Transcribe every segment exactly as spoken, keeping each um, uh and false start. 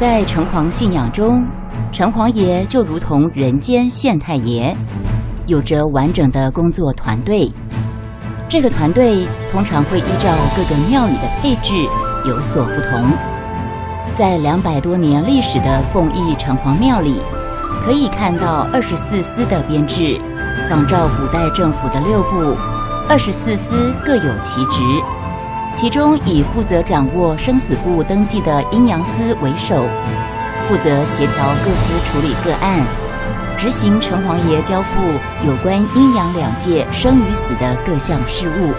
在城隍信仰中，城隍爷就如同人间县太爷，有着完整的工作团队。这个团队通常会依照各个庙宇的配置有所不同。在两百多年历史的凤义城隍庙里，可以看到二十四司的编制，仿照古代政府的六部，二十四司各有其职。其中以负责掌握生死簿登记的阴阳司为首，负责协调各司处理个案，执行城隍爷交付有关阴阳两界生与死的各项事务。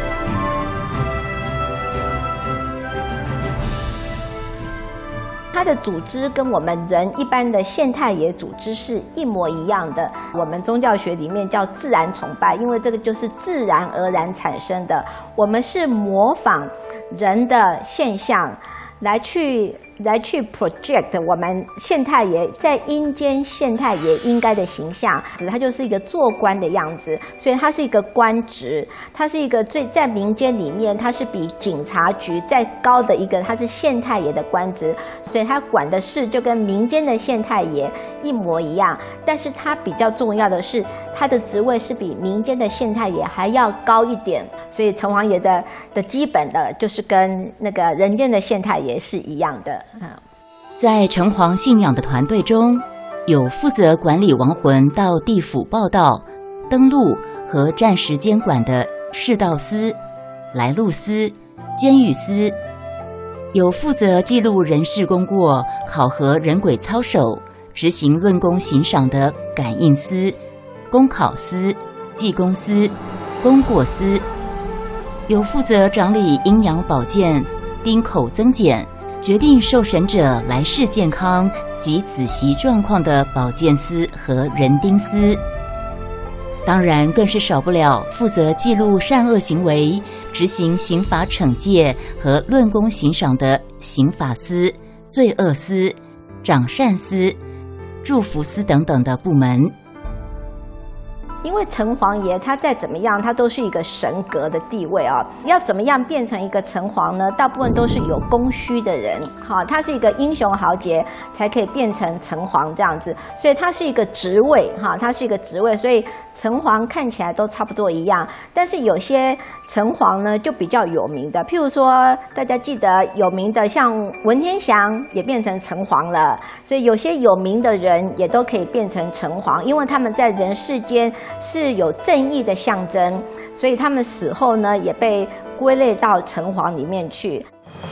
它的组织跟我们人一般的县太爷组织是一模一样的。我们宗教学里面叫自然崇拜，因为这个就是自然而然产生的。我们是模仿人的现象来去来去 project 我们县太爷在阴间县太爷应该的形象，它就是一个做官的样子，所以它是一个官职，它是一个最在民间里面，它是比警察局再高的一个，它是县太爷的官职，所以它管的事就跟民间的县太爷一模一样，但是它比较重要的是，它的职位是比民间的县太爷还要高一点，所以城隍爷的的基本的就是跟那个人间的县太爷是一样的。 在城隍信仰的团队中，有负责管理亡魂到地府报到、登录和暂时监管的世道司、来路司、监狱司，有负责记录人事功过、考核人鬼操守、执行论功行赏的感应司、公考司、济公司、功过司，有负责掌理阴阳保健、丁口增减、决定受审者来世健康及子息状况的保健司和人丁司，当然更是少不了负责记录善恶行为、执行刑法惩戒和论功行赏的刑法司、罪恶司、掌善司、祝福司等等的部门。 因为城隍爷他再怎么样，他都是一个神格的地位啊。要怎么样变成一个城隍呢？大部分都是有供需的人，哈，他是一个英雄豪杰才可以变成城隍这样子，所以他是一个职位，哈，他是一个职位，所以城隍看起来都差不多一样。但是有些城隍呢就比较有名的，譬如说大家记得有名的像文天祥也变成城隍了，所以有些有名的人也都可以变成城隍，因为他们在人世间是有正义的象征，所以他们死后呢也被归类到城隍里面去。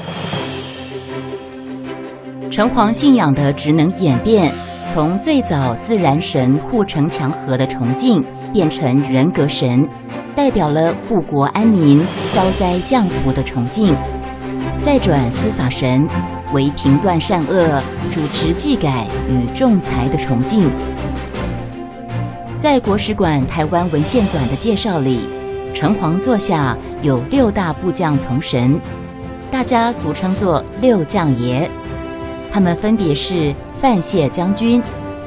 城隍信仰的职能演变，从最早自然神护城墙河的崇敬，变成人格神，代表了护国安民、消灾降福的崇敬；再转司法神，为评断善恶、主持纪改与仲裁的崇敬。在国史馆台湾文献馆的介绍里，城隍座下有六大部将从神，大家俗称作六将爷，他们分别是范谢将军、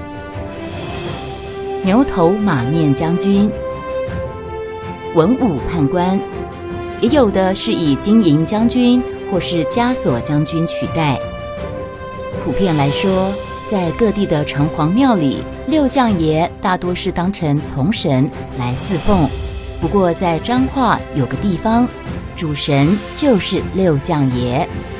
牛头马面将军、文武判官，也有的是以金银将军或是枷锁将军取代。普遍来说，在各地的城隍庙里，六将爷大多是当成从神来侍奉。不过在彰化有个地方，主神就是六将爷。